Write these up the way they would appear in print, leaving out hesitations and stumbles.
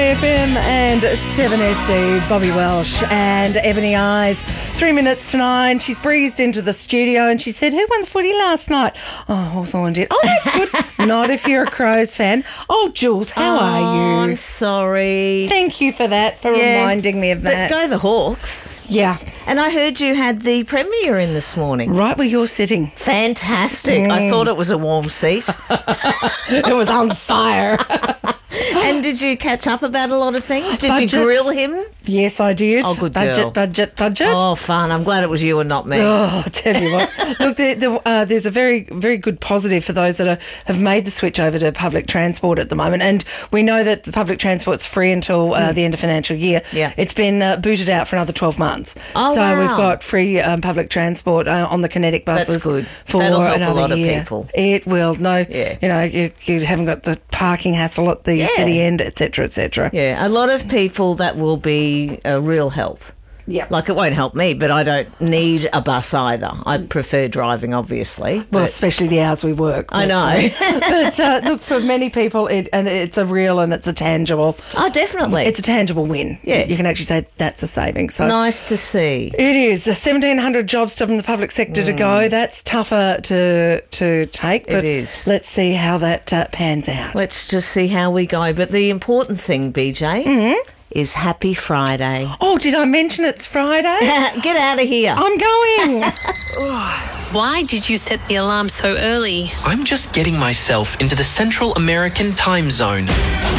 LAFM and 7SD, Bobby Welsh and Ebony Eyes. 3 minutes to 9. She's breezed into the studio and she said, who won the footy last night? Oh, Hawthorn did. Oh, that's good. Not if you're a Crows fan. Oh, Jules, how are you? I'm sorry. Thank you for that, for reminding me of that. But go the Hawks. Yeah. And I heard you had the premiere in this morning. Right where you're sitting. Fantastic. I thought it was a warm seat. It was on fire. And did you catch up about a lot of things? Did Budget. you grill him? Yes, I did. Oh, good budget, girl. budget. Oh, fun. I'm glad it was you and not me. Oh, I tell you what. Look, there's a very, very good positive for those that have made the switch over to public transport at the moment. And we know that the public transport's free until the end of financial year. Yeah. It's been booted out for another 12 months. Oh, so wow. we've got free public transport on the Kinetic buses. That's good. For That'll help another a lot year. of people. It will. No, Yeah. you know, you haven't got the parking hassle at the city end, etc., etc. Yeah, a lot of people that will be a real help. Yeah. Like, it won't help me, but I don't need a bus either. I prefer driving, obviously. Well, especially the hours we work. I know. But look, for many people, it's a real and it's a tangible. Oh, definitely. It's a tangible win. Yeah. You can actually say that's a saving. So Nice to see. it is. 1,700 jobs still in the public sector to go. That's tougher to take. But It is. Let's see how that pans out. Let's just see how we go. But the important thing, BJ, is Happy Friday. Oh, did I mention it's Friday? Get out of here. I'm going. Why did you set the alarm so early? I'm just getting myself into the Central American time zone.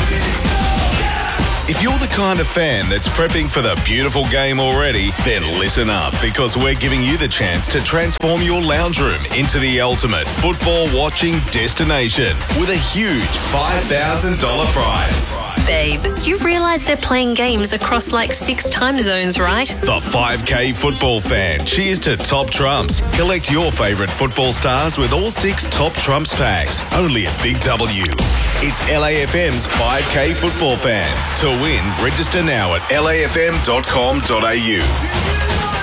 If you're the kind of fan that's prepping for the beautiful game already, then listen up, because we're giving you the chance to transform your lounge room into the ultimate football watching destination with a huge $5,000 prize. Babe, you realise they're playing games across like 6 time zones, right? The 5K football fan. Cheers to Top Trumps. Collect your favourite football stars with all 6 Top Trumps packs. Only at Big W. It's LAFM's 5K football fan. To win, register now at lafm.com.au.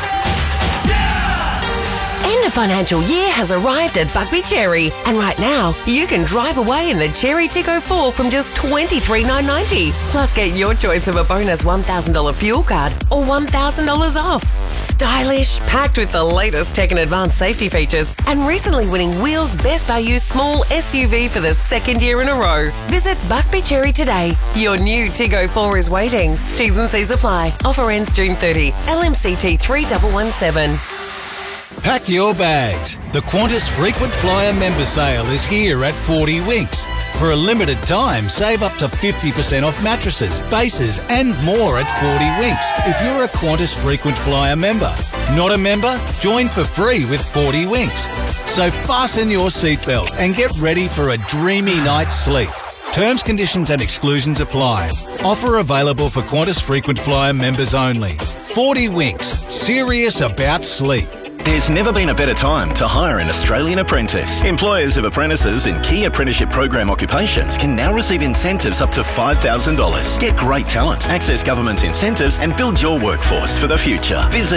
End of financial year has arrived at Buckby Cherry, and right now you can drive away in the Cherry Tico 4 from just $23,990. Plus get your choice of a bonus $1,000 fuel card or $1,000 off. Stylish, packed with the latest tech and advanced safety features, and recently winning Wheels Best Value Small SUV for the 2nd year in a row. Visit Buckby Cherry today. Your new Tigo 4 is waiting. T's and C's apply. Offer ends June 30. LMCT 3117. Pack your bags. The Qantas Frequent Flyer member sale is here at 40 Winks. For a limited time, save up to 50% off mattresses, bases and more at 40 Winks if you're a Qantas Frequent Flyer member. Not a member? Join for free with 40 Winks. So fasten your seatbelt and get ready for a dreamy night's sleep. Terms, conditions and exclusions apply. Offer available for Qantas Frequent Flyer members only. 40 Winks. Serious about sleep. There's never been a better time to hire an Australian apprentice. Employers of apprentices in key apprenticeship program occupations can now receive incentives up to $5,000. Get great talent, access government incentives and build your workforce for the future. Visit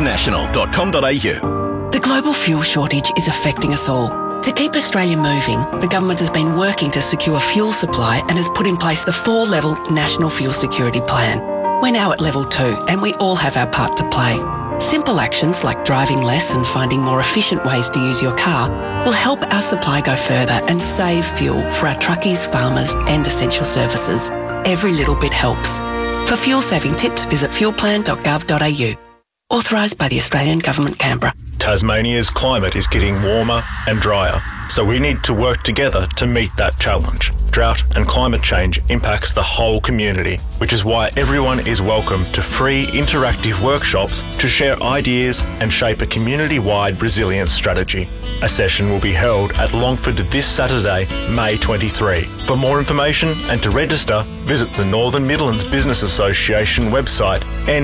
masnational.com.au. The global fuel shortage is affecting us all. To keep Australia moving, the government has been working to secure fuel supply and has put in place the 4-level National Fuel Security Plan. We're now at level 2 and we all have our part to play. Simple actions like driving less and finding more efficient ways to use your car will help our supply go further and save fuel for our truckies, farmers and essential services. Every little bit helps. For fuel saving tips, visit fuelplan.gov.au. Authorised by the Australian Government, Canberra. Tasmania's climate is getting warmer and drier, so we need to work together to meet that challenge. Drought and climate change impacts the whole community, which is why everyone is welcome to free interactive workshops to share ideas and shape a community-wide resilience strategy. A session will be held at Longford this Saturday, May 23. For more information and to register, visit the Northern Midlands Business Association website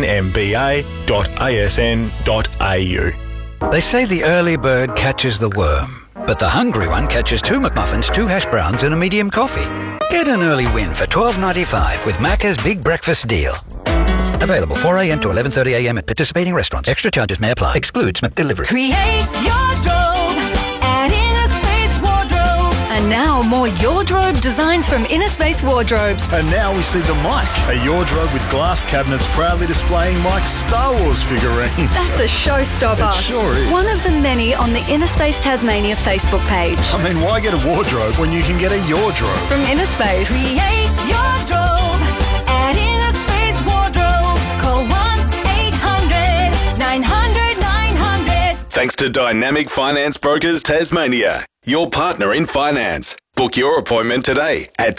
nmba.asn.au. They say the early bird catches the worm, but the hungry one catches 2 McMuffins, 2 hash browns and a medium coffee. Get an early win for $12.95 with Macca's Big Breakfast Deal. Available 4 a.m. to 11:30 a.m. at participating restaurants. Extra charges may apply. Excludes McDelivery. Create your drove and inner space wardrobes. A And now more Wardrobe designs from Inner Space Wardrobes. And now we see the Mike, a wardrobe with glass cabinets proudly displaying Mike's Star Wars figurines. That's a showstopper. It sure is. One of the many on the Inner Space Tasmania Facebook page. I mean, why get a wardrobe when you can get a Wardrobe? From Inner Space. Create your wardrobe at Inner Space Wardrobes. Call 1-800-900-900. Thanks to Dynamic Finance Brokers Tasmania, your partner in finance. Book your appointment today at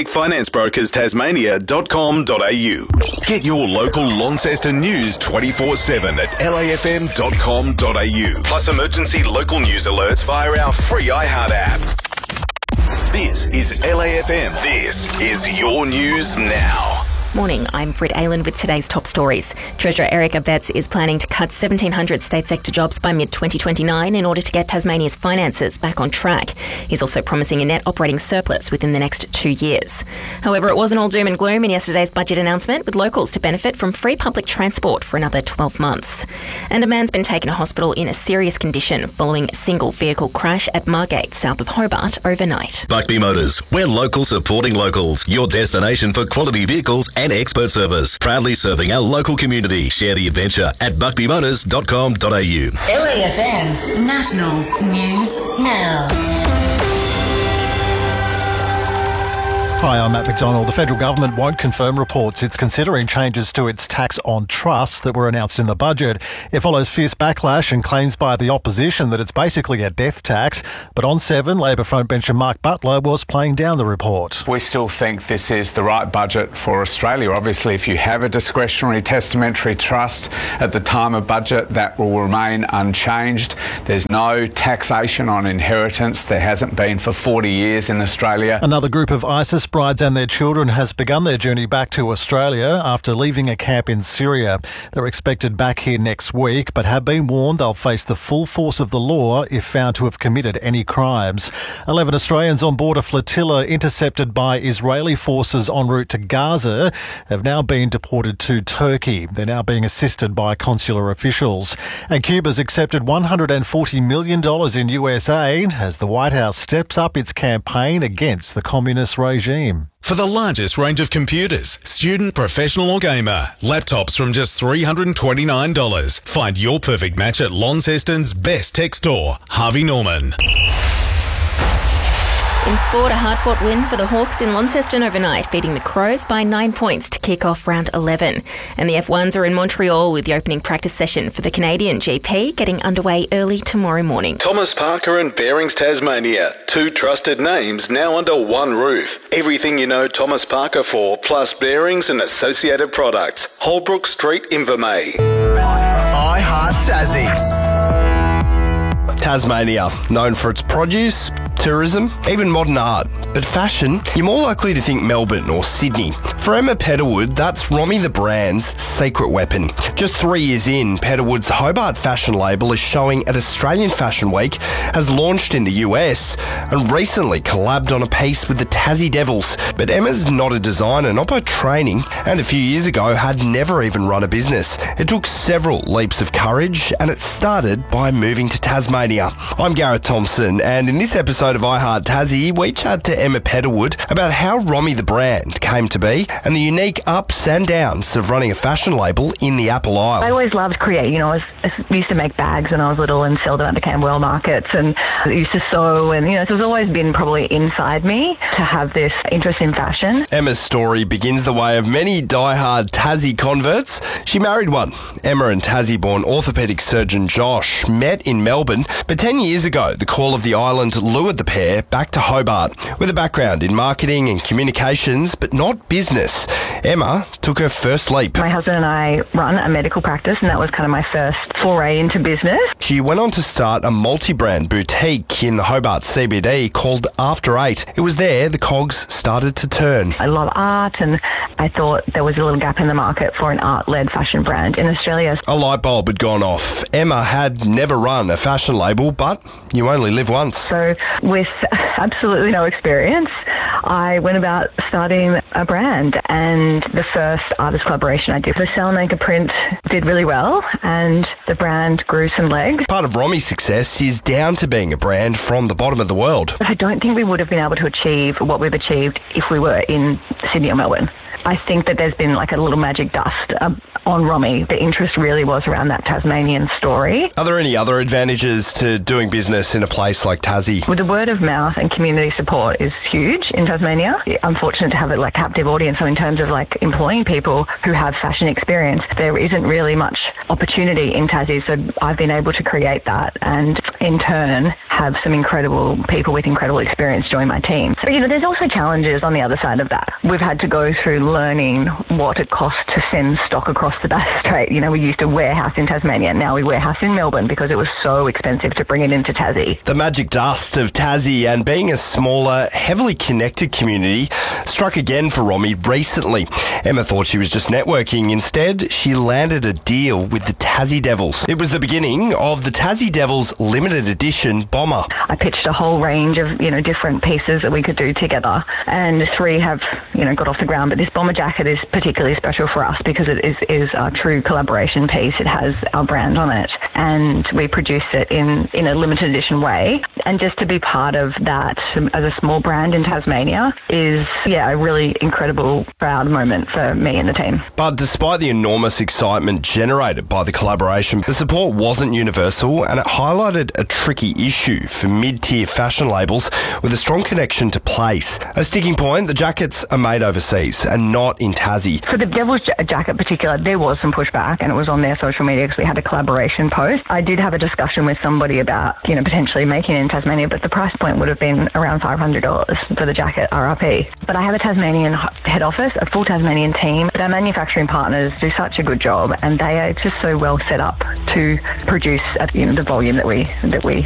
dynamicfinanceBrokersTasmania.com.au. Get your local Launceston news 24/7 at lafm.com.au. Plus emergency local news alerts via our free iHeart app. This is LAFM. This is your news now. Morning, I'm Britt Aylan with today's top stories. Treasurer Eric Abetz is planning to cut 1,700 state sector jobs by mid-2029 in order to get Tasmania's finances back on track. He's also promising a net operating surplus within the next 2 years. However, it wasn't all doom and gloom in yesterday's budget announcement, with locals to benefit from free public transport for another 12 months. And a man's been taken to hospital in a serious condition following a single vehicle crash at Margate, south of Hobart, overnight. Buckby Motors, we're local supporting locals, your destination for quality vehicles and expert service. Proudly serving our local community. Share the adventure at buckbymotors.com.au. LAFM National News Now. Hi, I'm Matt McDonald. The federal government won't confirm reports it's considering changes to its tax on trusts that were announced in the budget. It follows fierce backlash and claims by the opposition that it's basically a death tax. But on 7, Labor frontbencher Mark Butler was playing down the report. We still think this is the right budget for Australia. Obviously, if you have a discretionary testamentary trust at the time of budget, that will remain unchanged. There's no taxation on inheritance. There hasn't been for 40 years in Australia. Another group of ISIS brides and their children has begun their journey back to Australia after leaving a camp in Syria. They're expected back here next week, but have been warned they'll face the full force of the law if found to have committed any crimes. 11 Australians on board a flotilla intercepted by Israeli forces en route to Gaza have now been deported to Turkey. They're now being assisted by consular officials. And Cuba's accepted $140 million in US aid as the White House steps up its campaign against the communist regime. For the largest range of computers, student, professional or gamer, laptops from just $329. Find your perfect match at Launceston's best tech store, Harvey Norman. In sport, a hard-fought win for the Hawks in Launceston overnight, beating the Crows by 9 points to kick off round 11. And the F1s are in Montreal with the opening practice session for the Canadian GP getting underway early tomorrow morning. Thomas Parker and Bearings Tasmania, 2 trusted names now under one roof. Everything you know Thomas Parker for, plus bearings and associated products. Holbrook Street, Invermay. iHeart Tassie. Tasmania, known for its produce, tourism, even modern art. But fashion, you're more likely to think Melbourne or Sydney. For Emma Petterwood, that's Romy the brand's secret weapon. Just 3 years in, Petterwood's Hobart fashion label is showing at Australian Fashion Week, has launched in the US, and recently collabed on a piece with the Tassie Devils. But Emma's not a designer, not by training, and a few years ago had never even run a business. It took several leaps of courage, and it started by moving to Tasmania. I'm Gareth Thompson, and in this episode of iHeart Tassie, we chat to Emma Petterwood about how Romy the brand came to be and the unique ups and downs of running a fashion label in the Apple Isle. I always loved creating. You know, I used to make bags when I was little and sell them at the Camberwell markets, and I used to sew, and, you know, so it's always been probably inside me to have this interest in fashion. Emma's story begins the way of many die-hard Tassie converts. She married one. Emma and Tassie-born orthopaedic surgeon Josh met in Melbourne, but 10 years ago, the call of the island lured the pair back to Hobart. With a background in marketing and communications, but not business, Emma took her first leap. My husband and I run a medical practice, and that was kind of my first foray into business. She went on to start a multi-brand boutique in the Hobart CBD called After 8. It was there the cogs started to turn. I love art, and I thought there was a little gap in the market for an art-led fashion brand in Australia. A light bulb had gone off. Emma had never run a fashion label, but you only live once. So with absolutely no experience, I went about starting a brand, and the first artist collaboration I did, the Sailmaker print, did really well, and the brand grew some legs. Part of Romy's success is down to being a brand from the bottom of the world. I don't think we would have been able to achieve what we've achieved if we were in Sydney or Melbourne. I think that there's been like a little magic dust on Romy. The interest really was around that Tasmanian story. Are there any other advantages to doing business in a place like Tassie? Well, the word of mouth and community support is huge in Tasmania. I'm fortunate to have a captive audience. So in terms of employing people who have fashion experience, there isn't really much opportunity in Tassie. So I've been able to create that and in turn have some incredible people with incredible experience join my team. So, there's also challenges on the other side of that. We've had to go through learning what it costs to send stock across the Bass Strait. We used to warehouse in Tasmania. Now we warehouse in Melbourne because it was so expensive to bring it into Tassie. The magic dust of Tassie and being a smaller, heavily connected community struck again for Romy recently. Emma thought she was just networking. Instead, she landed a deal with the Tassie Devils. It was the beginning of the Tassie Devils limited edition bomber. I pitched a whole range of, different pieces that we could do together, and 3 have, got off the ground. But this bomber jacket is particularly special for us because it is a true collaboration piece. It has our brand on it, and we produced it in a limited edition way. And just to be part of that as a small brand in Tasmania is, a really incredible, proud moment for me and the team. But despite the enormous excitement generated by the collaboration, the support wasn't universal, and it highlighted a tricky issue for mid-tier fashion labels with a strong connection to place. A sticking point, the jackets are made overseas and not in Tassie. For the Devil's jacket in particular, there was some pushback, and it was on their social media because we had a collaboration post. I did have a discussion with somebody about, potentially making it in Tasmania, but the price point would have been around $500 for the jacket RRP. But I have a Tasmanian head office, a full Tasmanian team. But our manufacturing partners do such a good job, and they are just so well set up to produce at the volume that we